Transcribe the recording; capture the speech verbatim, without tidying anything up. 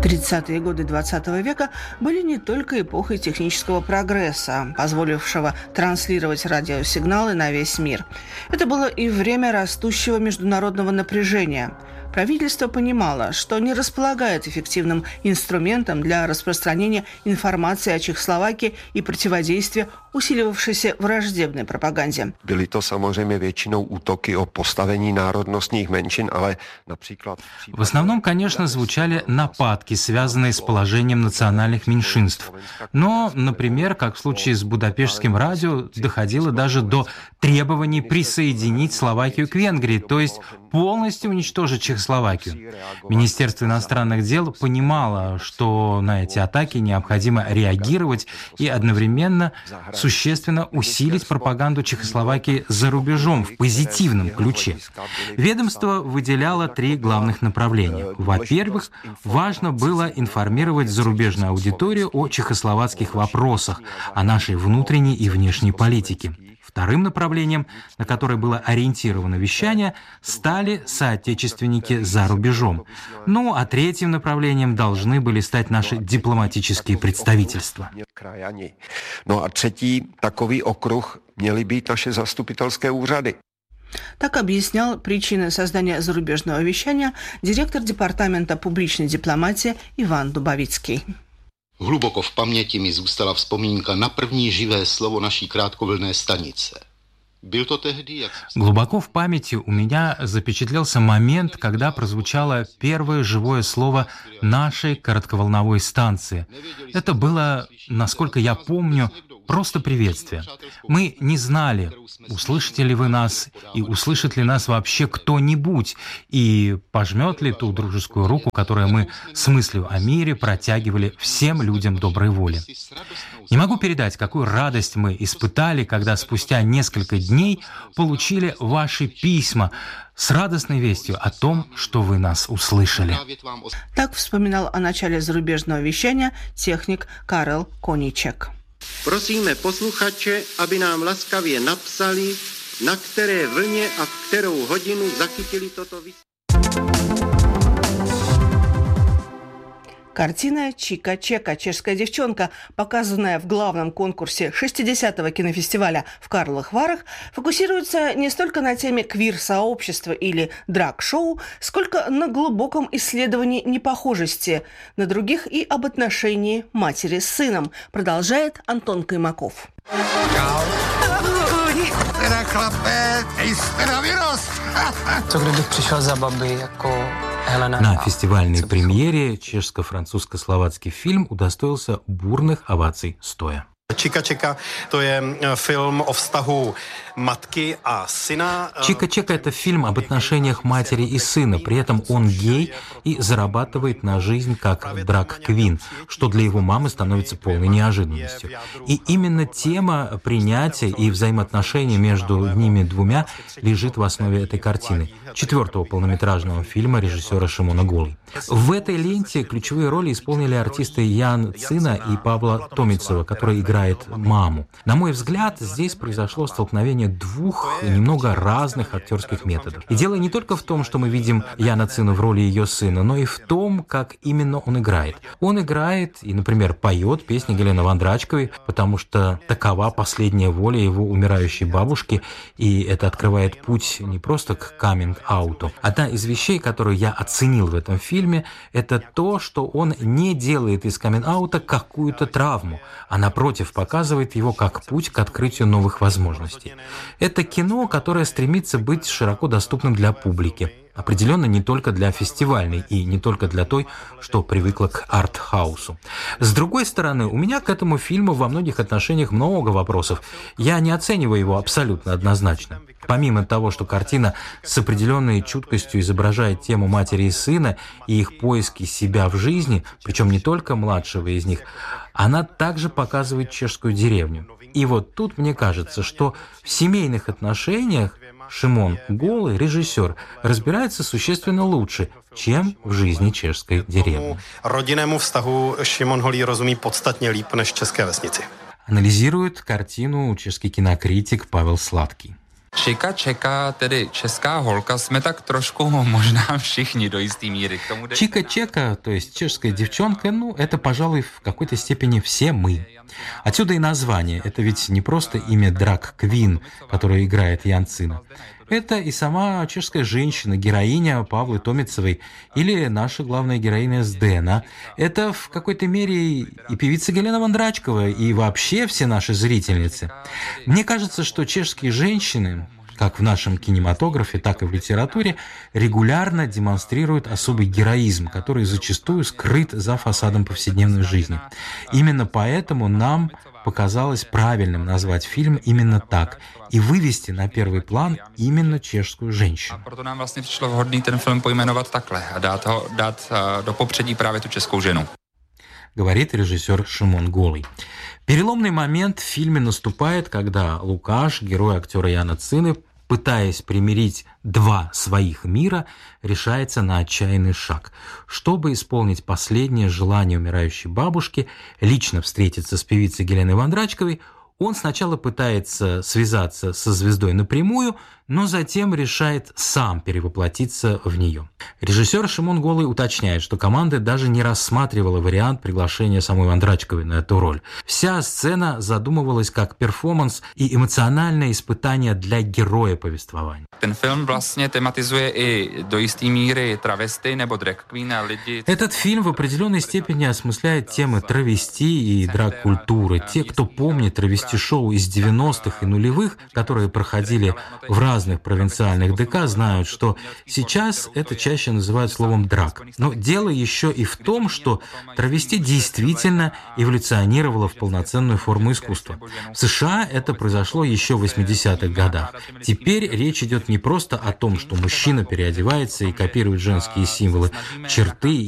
тридцатые годы двадцатого века были не только эпохой технического прогресса, позволившего транслировать радиосигналы на весь мир. Это было и время растущего международного напряжения. Правительство понимало, что не располагает эффективным инструментом для распространения информации о Чехословакии и противодействия усиливавшейся враждебной пропаганде. Byly to samozřejmě většinou útoky o postavení národnostních menšin, ale například... В основном, конечно, звучали нападки, связанные с положением национальных меньшинств. Но, например, как в случае с Будапештским радио, доходило даже до требований присоединить Словакию к Венгрии, то есть полностью уничтожить Чехословакию. Министерство иностранных дел понимало, что на эти атаки необходимо реагировать и одновременно существенно усилить пропаганду Чехословакии за рубежом в позитивном ключе. Ведомство выделяло три главных направления. Во-первых, важно было информировать зарубежную аудиторию о чехословацких вопросах, о нашей внутренней и внешней политике. Вторым направлением, на которое было ориентировано вещание, стали соотечественники за рубежом. Ну, а третьим направлением должны были стать наши дипломатические представительства. Ну, а третий takový okruh měly být naše zastupitelské úřady. Так объяснял причины создания зарубежного вещания директор департамента публичной дипломатии Иван Дубовицкий. Hluboko v paměti mi zůstala vzpomínka na první živé slovo naší krátkovlnné stanice. Byl to tehdy, jak... Глубоко в памяти у меня запечатлелся момент, когда прозвучало первое живое слово нашей коротковолновой станции. Это было, насколько я помню, просто приветствие. Мы не знали, услышите ли вы нас и услышит ли нас вообще кто-нибудь, и пожмет ли ту дружескую руку, которую мы с мыслью о мире протягивали всем людям доброй воли. Не могу передать, какую радость мы испытали, когда спустя несколько дней получили ваши письма с радостной вестью о том, что вы нас услышали. Так вспоминал о начале зарубежного вещания техник Karel Koníček. Prosíme posluchače, aby nám laskavě napsali, na které vlně a v kterou hodinu zachytili toto vysílání. Картина «Чика Чека. Чешская девчонка», показанная в главном конкурсе шестидесятого кинофестиваля в Карловых Варах, фокусируется не столько на теме квир-сообщества или драг-шоу, сколько на глубоком исследовании непохожести на других и об отношении матери с сыном, продолжает Антон Каймаков. Co kdybych přišel za babi jako Helena? На фестивальной премьере чешско-французско-словацкий фильм удостоился бурных оваций стоя. Чика Чека – to je film o vztahu matky a syna. Чика Чека – это фильм об отношениях матери и сына. При этом он гей и зарабатывает на жизнь как драг-квин, что для его мамы становится полной неожиданностью. И именно тема принятия и взаимоотношений между ними двумя лежит в основе этой картины, четвертого полнометражного фильма режиссера Шимона Голы. В этой ленте ключевые роли исполнили артисты Ян Цина и Павла Томицова, который играет маму. На мой взгляд, здесь произошло столкновение двух немного разных актерских методов. И дело не только в том, что мы видим Яна Цина в роли ее сына, но и в том, как именно он играет. Он играет и, например, поет песни Галины Вондрачковой, потому что такова последняя воля его умирающей бабушки, и это открывает путь не просто к каминг-ауту. Одна из вещей, которую я оценил в этом фильме, это то, что он не делает из каминг-аута какую-то травму, а напротив показывает его как путь к открытию новых возможностей. Это кино, которое стремится быть широко доступным для публики. Определенно не только для фестивальной и не только для той, что привыкла к арт-хаусу. С другой стороны, у меня к этому фильму во многих отношениях много вопросов. Я не оцениваю его абсолютно однозначно. Помимо того, что картина с определенной чуткостью изображает тему матери и сына и их поиски себя в жизни, причем не только младшего из них, она также показывает чешскую деревню. И вот тут мне кажется, что в семейных отношениях Шимон Голый, режиссер, разбирается существенно лучше, чем в жизни чешской деревни. Родинnému vztahu Šimon Holý rozumí podstatně líp než české vesnici. Анализирует картину чешский кинокритик Павел Сладкий. Čeka čeka, tedy česká holka, jsme tak trošku možná všichni до истой меры. Чика-чека, то есть чешская девчонка, ну, это, пожалуй, в какой-то степени все мы. Отсюда и название. Это ведь не просто имя драг-квин, которую играет Ян Цина. Это и сама чешская женщина, героиня Павлы Томицевой, или наша главная героиня Здена. Это в какой-то мере и певица Гелена Вондрачкова, и вообще все наши зрительницы. Мне кажется, что чешские женщины, как в нашем кинематографе, так и в литературе, регулярно демонстрируют особый героизм, который зачастую скрыт за фасадом повседневной жизни. Именно поэтому нам показалось правильным назвать фильм именно так и вывести на первый план именно чешскую женщину. Proto nám vlastně přišlo vhodný ten film pojmenovat takhle a dát ho dát do popředí právě tu českou ženu. Говорит режиссер Шимон Голый. Переломный момент в фильме наступает, когда Лукаш, герой актера Яна Цины, пытаясь примирить два своих мира, решается на отчаянный шаг. Чтобы исполнить последнее желание умирающей бабушки, лично встретиться с певицей Геленой Вондрачковой, он сначала пытается связаться со звездой напрямую, но затем решает сам перевоплотиться в нее. Режиссер Шимон Голый уточняет, что команда даже не рассматривала вариант приглашения самой Вондрачковой на эту роль. Вся сцена задумывалась как перформанс и эмоциональное испытание для героя повествования. Ten film vlastně tematizuje i do jisté míry travesty nebo drag queen a lidi. Этот фильм в определенной степени осмысляет темы травести и драг-культуры. Те, кто помнит травести-шоу из девяностых и нулевых, которые проходили в разных провинциальных ДК, знают, что сейчас это чаще называют словом «драг». Но дело еще и в том, что травести действительно эволюционировало в полноценную форму искусства. В США это произошло еще в восьмидесятых годах. Теперь речь идет не просто о том, что мужчина переодевается и копирует женские символы, черты